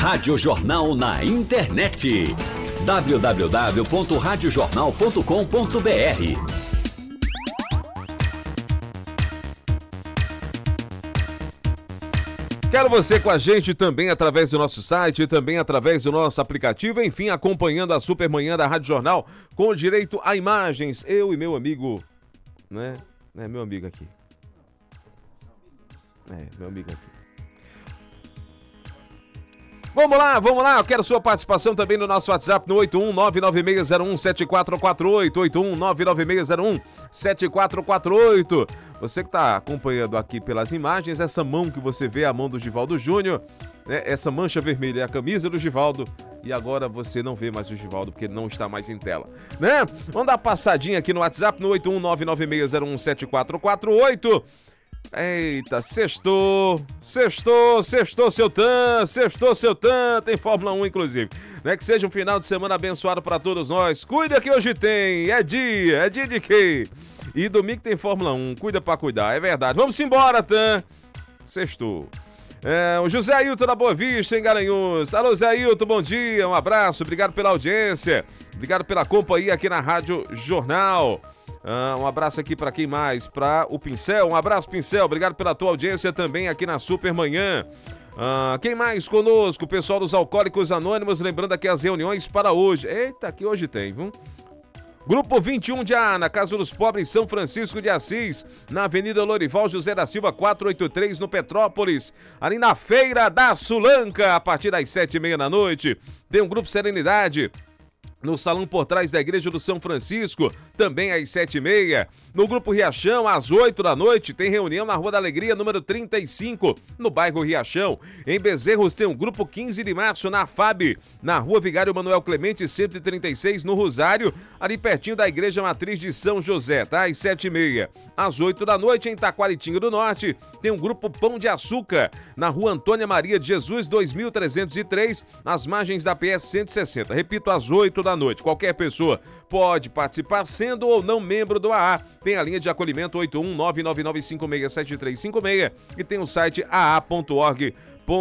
Rádio Jornal na internet. www.radiojornal.com.br. Quero você com a gente também através do nosso site, também através do nosso aplicativo, enfim, acompanhando a Supermanhã da Rádio Jornal com direito a imagens. Eu e meu amigo, né? Meu amigo aqui. Meu amigo aqui. Vamos lá, eu quero sua participação também no nosso WhatsApp no 81996017448, 81996017448. Você que está acompanhando aqui pelas imagens, essa mão que você vê, a mão do Givaldo Júnior, né? Essa mancha vermelha é a camisa do Givaldo e agora você não vê mais o Givaldo porque ele não está mais em tela, né? Vamos dar uma passadinha aqui no WhatsApp no 81996017448. Eita, sextou, seu Tan, tem Fórmula 1 inclusive, né? Que seja um final de semana abençoado para todos nós. Cuida que hoje tem, é dia de quê? E domingo tem Fórmula 1, cuida pra cuidar, é verdade. Vamos embora, Tan, sextou. O José Ailton da Boa Vista, em Garanhuns. Alô, Zé Ailton, bom dia, um abraço, obrigado pela audiência, obrigado pela companhia aqui na Rádio Jornal. Um abraço aqui para quem mais? Para o Pincel, um abraço, Pincel, obrigado pela tua audiência também aqui na Supermanhã. Quem mais conosco? O pessoal dos Alcoólicos Anônimos, lembrando aqui as reuniões para hoje. Eita, que hoje tem, viu? Grupo 21 de A, na Casa dos Pobres, São Francisco de Assis, na Avenida Lorival José da Silva 483, no Petrópolis, ali na Feira da Sulanca, a partir das 7h30 da noite. Tem um Grupo Serenidade no salão por trás da Igreja do São Francisco, também às 7h30. No Grupo Riachão, às 8 da noite, tem reunião na Rua da Alegria, número 35, no bairro Riachão. Em Bezerros tem um Grupo 15 de Março, na FAB, na Rua Vigário Manuel Clemente, 136, no Rosário, ali pertinho da Igreja Matriz de São José, tá? Às 7h30. Às 8 da noite, em Taquaritinga do Norte, tem um Grupo Pão de Açúcar, na Rua Antônia Maria de Jesus, 2303, às margens da PS 160. Repito, às 8 da noite. Qualquer pessoa pode participar, sendo ou não membro do AA. Tem a linha de acolhimento 81999567356 e tem o site aa.org.br.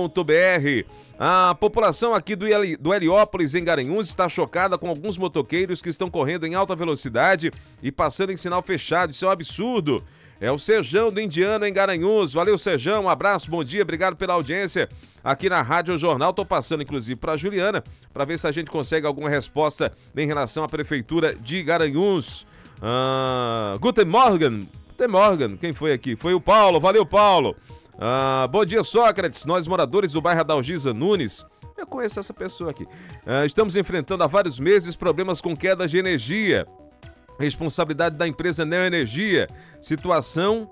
A população aqui do Heliópolis, em Garanhuns, está chocada com alguns motoqueiros que estão correndo em alta velocidade e passando em sinal fechado. Isso é um absurdo. É o Sejão do Indiano, em Garanhuns. Valeu, Sejão, um abraço, bom dia, obrigado pela audiência aqui na Rádio Jornal. Tô passando, inclusive, para a Juliana, para ver se a gente consegue alguma resposta em relação à Prefeitura de Garanhuns. Guten Morgen, quem foi aqui? Foi o Paulo, valeu, Paulo. Bom dia, Sócrates, nós moradores do bairro Adalgisa Nunes, eu conheço essa pessoa aqui, estamos enfrentando há vários meses problemas com quedas de energia. Responsabilidade da empresa Neoenergia. Situação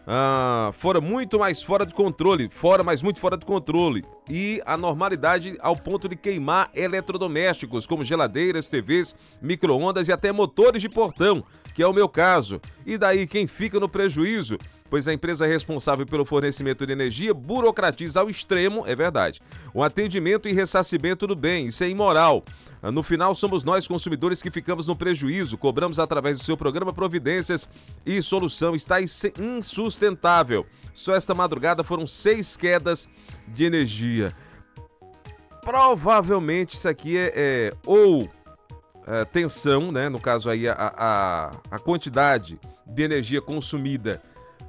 muito fora de controle. E a normalidade ao ponto de queimar eletrodomésticos, como geladeiras, TVs, micro-ondas e até motores de portão, que é o meu caso. E daí quem fica no prejuízo? Pois a empresa responsável pelo fornecimento de energia burocratiza ao extremo, é verdade, o atendimento e ressarcimento do bem. Isso é imoral. No final, somos nós, consumidores, que ficamos no prejuízo. Cobramos através do seu programa providências e solução está insustentável. Só esta madrugada foram 6 quedas de energia. Provavelmente isso aqui é tensão, né? No caso aí, a quantidade de energia consumida.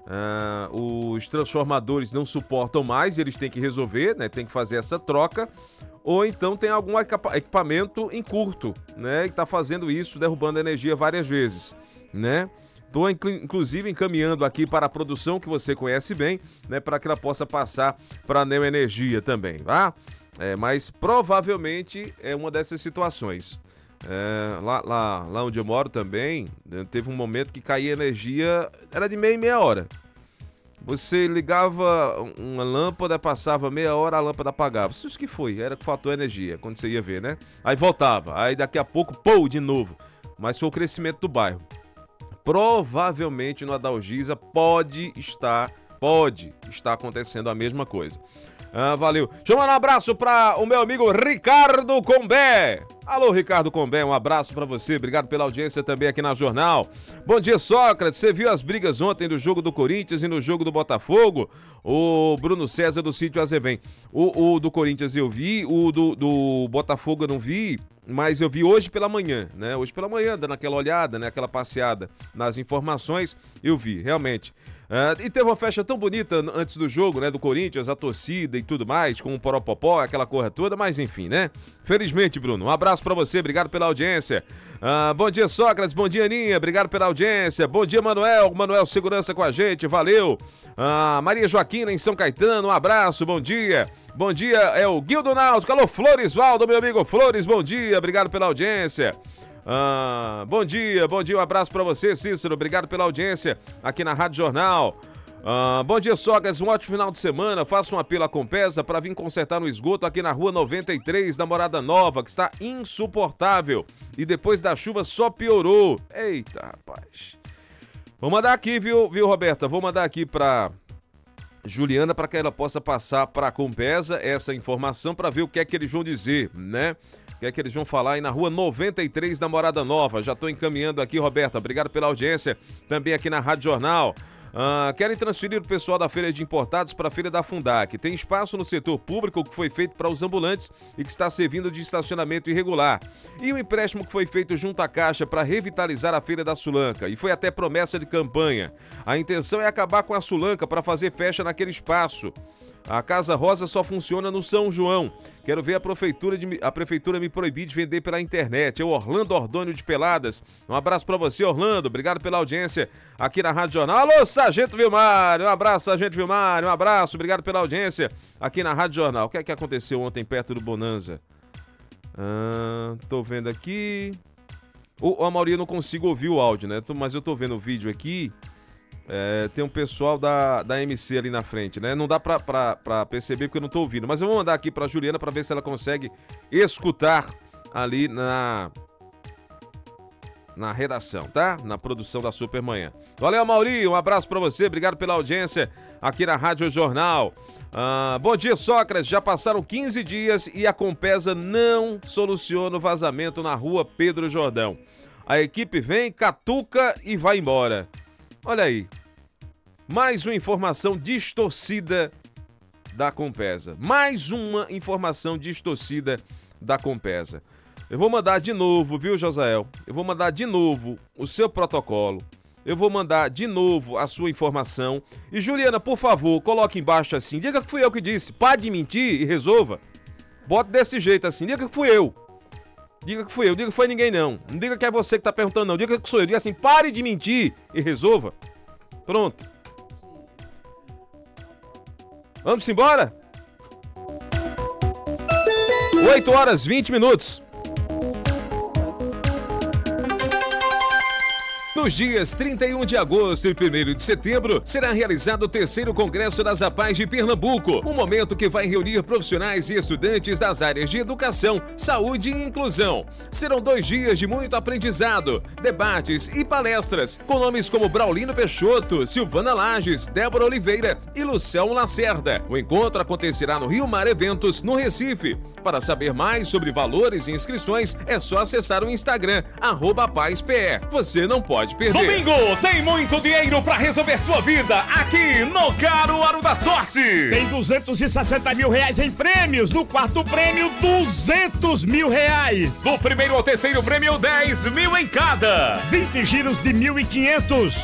Os transformadores não suportam mais, eles têm que resolver, né? Tem que fazer essa troca. Ou então tem algum equipamento em curto, né? E está fazendo isso, derrubando a energia várias vezes, né? Estou, inclusive, encaminhando aqui para a produção, que você conhece bem, né? Para que ela possa passar para a Neoenergia também, tá? Mas provavelmente é uma dessas situações. Lá onde eu moro também, né, teve um momento que caía energia, era de meia em meia hora. Você ligava uma lâmpada, passava meia hora, a lâmpada apagava. Isso que foi, era que faltou energia, quando você ia ver, né? Aí voltava, aí daqui a pouco, de novo. Mas foi o crescimento do bairro. Provavelmente no Adalgisa pode estar Pode estar acontecendo a mesma coisa. Valeu. Deixa eu mandar um abraço para o meu amigo Ricardo Combé. Alô, Ricardo Combé, um abraço para você. Obrigado pela audiência também aqui na Jornal. Bom dia, Sócrates. Você viu as brigas ontem do jogo do Corinthians e no jogo do Botafogo? O Bruno César do Sítio Azevém. O do Corinthians eu vi, o do Botafogo eu não vi, mas eu vi hoje pela manhã, né? Hoje pela manhã, dando aquela olhada, né? Aquela passeada nas informações, eu vi, realmente. E teve uma festa tão bonita antes do jogo, né, do Corinthians, a torcida e tudo mais, com o Poropopó, aquela corra toda, mas enfim, né? Felizmente, Bruno, um abraço pra você, obrigado pela audiência. Bom dia, Sócrates, bom dia, Aninha, obrigado pela audiência. Bom dia, Manuel, segurança com a gente, valeu. Maria Joaquina em São Caetano, um abraço, bom dia. Bom dia, é o Guildo Náutico, alô, Floresvaldo, meu amigo Flores, bom dia, obrigado pela audiência. Bom dia, um abraço pra você, Cícero, obrigado pela audiência aqui na Rádio Jornal. Bom dia, Sócrates, um ótimo final de semana. Faço um apelo à Compesa para vir consertar no esgoto aqui na rua 93 da Morada Nova, que está insuportável e depois da chuva só piorou. Eita, rapaz. Vou mandar aqui, viu, Roberta? Vou mandar aqui pra Juliana para que ela possa passar para a Compesa essa informação para ver o que é que eles vão dizer, né? O que é que eles vão falar aí na rua 93 da Morada Nova. Já estou encaminhando aqui, Roberta. Obrigado pela audiência. Também aqui na Rádio Jornal. Querem transferir o pessoal da Feira de Importados para a Feira da Fundac. Tem espaço no setor público que foi feito para os ambulantes e que está servindo de estacionamento irregular. E o empréstimo que foi feito junto à Caixa para revitalizar a Feira da Sulanca. E foi até promessa de campanha. A intenção é acabar com a Sulanca para fazer festa naquele espaço. A Casa Rosa só funciona no São João. Quero ver a prefeitura me proibir de vender pela internet. É o Orlando Ordônio de Peladas. Um abraço pra você, Orlando. Obrigado pela audiência aqui na Rádio Jornal. Alô, Sargento Vilmário. Um abraço, Sargento Vilmário. Um abraço. Obrigado pela audiência aqui na Rádio Jornal. O que é que aconteceu ontem perto do Bonanza? Tô vendo aqui. A maioria não consigo ouvir o áudio, né? Mas eu tô vendo o vídeo aqui. Tem um pessoal da MC ali na frente, né? Não dá pra perceber porque eu não tô ouvindo. Mas eu vou mandar aqui pra Juliana pra ver se ela consegue escutar ali na redação, tá? Na produção da Supermanhã. Valeu, Mauri, um abraço pra você. Obrigado pela audiência aqui na Rádio Jornal. Bom dia, Sócrates. Já passaram 15 dias e a Compesa não soluciona o vazamento na rua Pedro Jordão. A equipe vem, catuca e vai embora. Olha aí, mais uma informação distorcida da Compesa. Mais uma informação distorcida da Compesa. Eu vou mandar de novo, viu, Josael? Eu vou mandar de novo o seu protocolo. Eu vou mandar de novo a sua informação. E, Juliana, por favor, coloque embaixo assim. Diga que fui eu que disse. Pare de mentir e resolva. Bota desse jeito assim. Diga que fui eu. Diga que fui eu, diga que foi ninguém não. Não diga que é você que tá perguntando não, diga que sou eu. Diga assim, pare de mentir e resolva. Pronto. Vamos embora? 8h20. Nos dias 31 de agosto e 1º de setembro, será realizado o 3º Congresso das APAES de Pernambuco, um momento que vai reunir profissionais e estudantes das áreas de educação, saúde e inclusão. Serão 2 dias de muito aprendizado, debates e palestras, com nomes como Braulino Peixoto, Silvana Lages, Débora Oliveira e Luciano Lacerda. O encontro acontecerá no Rio Mar Eventos, no Recife. Para saber mais sobre valores e inscrições, é só acessar o Instagram, @APAESPE. Você não pode perder. Domingo tem muito dinheiro pra resolver sua vida aqui no Caruaru da Sorte. Tem 260 mil reais em prêmios. No 4º prêmio, 200 mil reais. Do 1º ao 3º prêmio, 10 mil em cada. 20 giros de 1.500.